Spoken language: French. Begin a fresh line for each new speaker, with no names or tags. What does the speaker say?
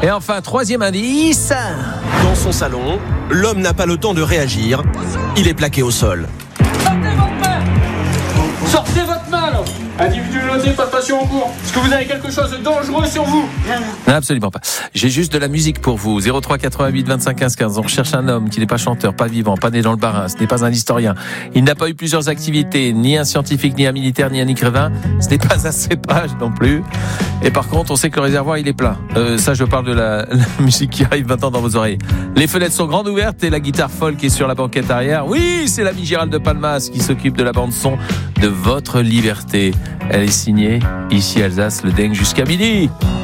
Et enfin, troisième indice.
Dans son salon, l'homme n'a pas le temps de réagir. Il est plaqué au sol.
Sortez votre main, là. Individu noté, pas de patient en cours. Est-ce que vous avez quelque chose de dangereux sur vous?
Non, absolument pas. J'ai juste de la musique pour vous. 03 88 25 15 15. On recherche un homme qui n'est pas chanteur, pas vivant, pas né dans le Bas-Rhin. Ce n'est pas un historien. Il n'a pas eu plusieurs activités, ni un scientifique, ni un militaire, ni un écrivain. Ce n'est pas un cépage non plus. Et par contre, on sait que le réservoir, il est plein. Ça, je parle de la musique qui arrive maintenant dans vos oreilles. Les fenêtres sont grandes ouvertes et la guitare folk est sur la banquette arrière. Oui, c'est l'ami Gérald de Palmas qui s'occupe de la bande-son de votre liberté. Elle est signée, ici Alsace, le Deng jusqu'à midi.